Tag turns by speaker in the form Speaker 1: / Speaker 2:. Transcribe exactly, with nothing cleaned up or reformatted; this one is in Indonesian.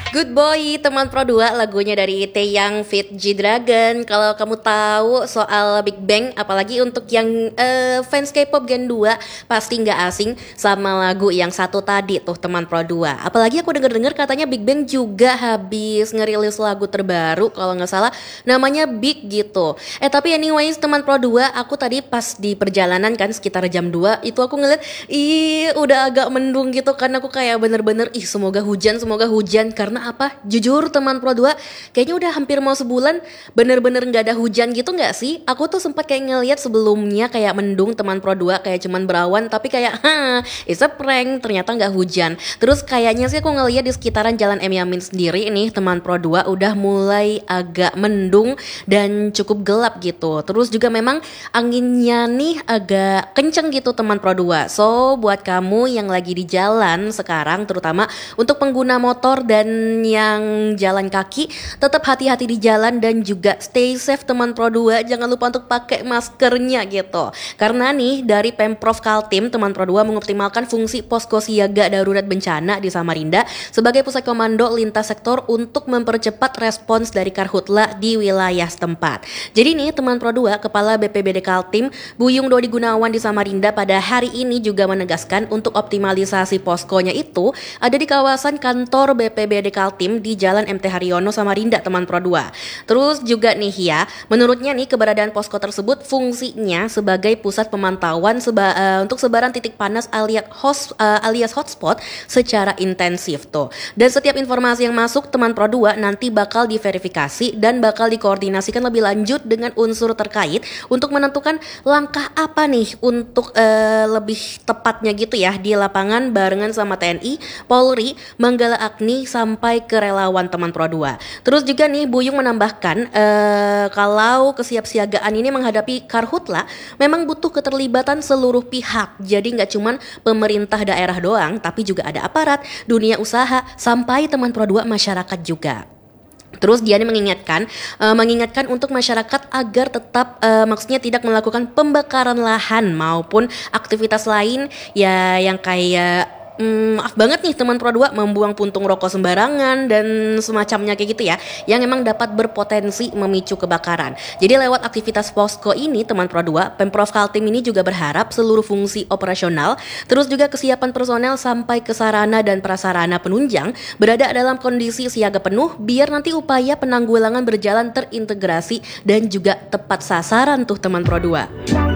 Speaker 1: Good Boy, teman Pro dua, lagunya dari Taeyang feat. G-Dragon. Kalau kamu tahu soal Big Bang, apalagi untuk yang eh, fans K-pop Gen dua, pasti nggak asing sama lagu yang satu tadi tuh, teman Pro dua. Apalagi aku denger-denger katanya Big Bang juga habis ngerilis lagu terbaru, kalau nggak salah namanya Big gitu. Eh tapi anyways, teman Pro dua, aku tadi pas di perjalanan kan sekitar jam dua, itu aku ngeliat, ih udah agak mendung gitu kan. Aku kayak bener-bener, ih semoga hujan, semoga hujan. Karena apa? Jujur teman Pro dua, kayaknya udah hampir mau sebulan bener-bener nggak ada hujan gitu nggak sih? Aku tuh sempat kayak ngeliat sebelumnya kayak mendung teman Pro dua, kayak cuman berawan, tapi kayak ha, it's a prank, ternyata nggak hujan. Terus kayaknya sih aku ngeliat di sekitaran Jalan M Yamin sendiri ini teman Pro dua udah mulai agak mendung dan cukup gelap gitu. Terus juga memang anginnya nih agak kenceng gitu teman Pro dua. So buat kamu yang lagi di jalan sekarang, terutama untuk pengguna motor dan yang jalan kaki, tetap hati-hati di jalan dan juga stay safe teman Pro dua. Jangan lupa untuk pakai maskernya gitu. Karena nih dari Pemprov Kaltim, teman Pro dua mengoptimalkan fungsi posko siaga darurat bencana di Samarinda sebagai pusat komando lintas sektor untuk mempercepat respons dari karhutla di wilayah setempat. Jadi nih teman Pro dua, Kepala B P B D Kaltim Buyung Dodi Gunawan di Samarinda pada hari ini juga menegaskan untuk optimalisasi poskonya itu ada di kawasan kantor B P B D Kaltim di Jalan M T Haryono Samarinda teman Pro dua. Terus juga nih ya, menurutnya nih keberadaan posko tersebut fungsinya sebagai pusat pemantauan seba, uh, untuk sebaran titik panas alias host, uh, alias hotspot secara intensif tuh. Dan setiap informasi yang masuk teman Pro dua nanti bakal diverifikasi dan bakal dikoordinasikan lebih lanjut dengan unsur terkait untuk menentukan langkah apa nih untuk uh, lebih tepatnya gitu ya di lapangan barengan sama T N I, Polri, Manggala Agni sampai ke relawan teman Pro dua. Terus juga nih Buyung menambahkan uh, kalau kesiapsiagaan ini menghadapi karhutla memang butuh keterlibatan seluruh pihak. Jadi nggak cuman pemerintah daerah doang, tapi juga ada aparat, dunia usaha, sampai teman Pro dua masyarakat juga. Terus dia mengingatkan, uh, mengingatkan untuk masyarakat agar tetap, uh, maksudnya tidak melakukan pembakaran lahan maupun aktivitas lain ya yang kayak Hmm, maaf banget nih teman Pro dua membuang puntung rokok sembarangan dan semacamnya kayak gitu ya, yang emang dapat berpotensi memicu kebakaran. Jadi lewat aktivitas posko ini teman Pro dua, Pemprov Kaltim ini juga berharap seluruh fungsi operasional, terus juga kesiapan personel sampai ke sarana dan prasarana penunjang berada dalam kondisi siaga penuh biar nanti upaya penanggulangan berjalan terintegrasi dan juga tepat sasaran tuh teman Pro dua.